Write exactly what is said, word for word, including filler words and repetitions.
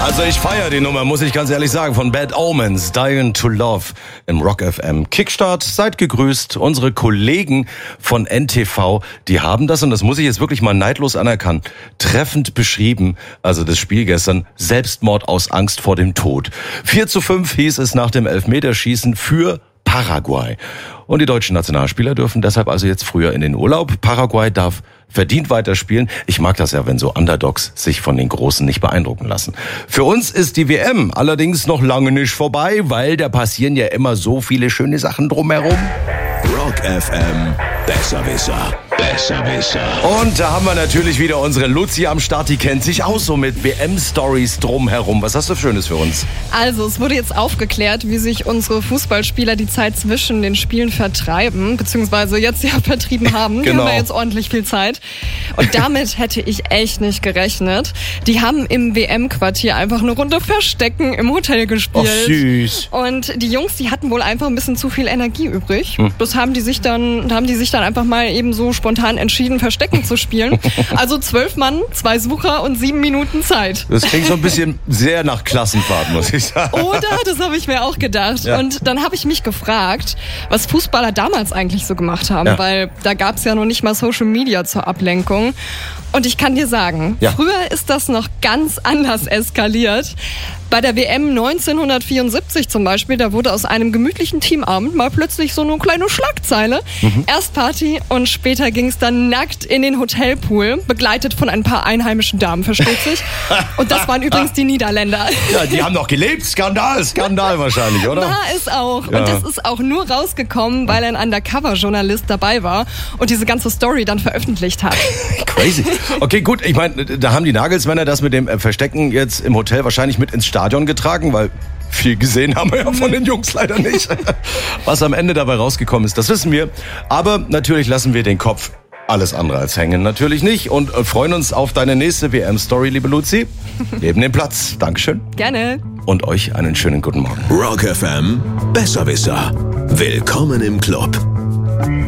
Also ich feiere die Nummer, muss ich ganz ehrlich sagen, von Bad Omens, Dying to Love im Rock F M. Kickstart, seid gegrüßt. Unsere Kollegen von N T V, die haben das, und das muss ich jetzt wirklich mal neidlos anerkennen, treffend beschrieben, also das Spiel gestern, Selbstmord aus Angst vor dem Tod. vier zu fünf hieß es nach dem Elfmeterschießen für Paraguay. Und die deutschen Nationalspieler dürfen deshalb also jetzt früher in den Urlaub. Paraguay darf verdient weiterspielen. Ich mag das ja, wenn so Underdogs sich von den Großen nicht beeindrucken lassen. Für uns ist die W M allerdings noch lange nicht vorbei, weil da passieren ja immer so viele schöne Sachen drumherum. Rock F M, Besserwisser, Besserwisser. Und da haben wir natürlich wieder unsere Luzi am Start, die kennt sich aus so mit W M-Stories drumherum. Was hast du Schönes für uns? Also, es wurde jetzt aufgeklärt, wie sich unsere Fußballspieler die Zeit zwischen den Spielen vertreiben, beziehungsweise jetzt ja vertrieben haben. Die Genau. haben ja jetzt ordentlich viel Zeit. Und damit hätte ich echt nicht gerechnet. Die haben im W M-Quartier einfach eine Runde Verstecken im Hotel gespielt. Ach, süß. Und die Jungs, die hatten wohl einfach ein bisschen zu viel Energie übrig. Hm. Das haben die sich dann, haben die sich dann einfach mal eben so spontan entschieden, Verstecken zu spielen. Also zwölf Mann, zwei Sucher und sieben Minuten Zeit. Das klingt so ein bisschen sehr nach Klassenfahrt, muss ich sagen. Oder? Das habe ich mir auch gedacht. Ja. Und dann habe ich mich gefragt, was Fußballer damals eigentlich so gemacht haben, Ja. weil da gab es ja noch nicht mal Social Media zur Ablenkung. Und ich kann dir sagen, Ja. früher ist das noch ganz anders eskaliert. Bei der W M neunzehnhundertvierundsiebzig zum Beispiel, da wurde aus einem gemütlichen Teamabend mal plötzlich so eine kleine Schlagzeile. Mhm. Erst Party und später ging es dann nackt in den Hotelpool, begleitet von ein paar einheimischen Damen, versteht sich. Und das waren übrigens die Niederländer. Ja, die haben doch gelebt. Skandal, Skandal wahrscheinlich, oder? War es auch. Ja. Und das ist auch nur rausgekommen, weil ein Undercover-Journalist dabei war und diese ganze Story dann veröffentlicht hat. Crazy. Okay, gut, ich meine, da haben die Nagelsmänner das mit dem äh, Verstecken jetzt im Hotel wahrscheinlich mit ins Stadion getragen, weil viel gesehen haben wir ja von den Jungs leider nicht. Was am Ende dabei rausgekommen ist, das wissen wir. Aber natürlich lassen wir den Kopf alles andere als hängen. Natürlich nicht. Und äh, freuen uns auf deine nächste W M-Story, liebe Luzi. Neben dem Platz. Dankeschön. Gerne. Und euch einen schönen guten Morgen. Rock F M, Besserwisser. Willkommen im Club.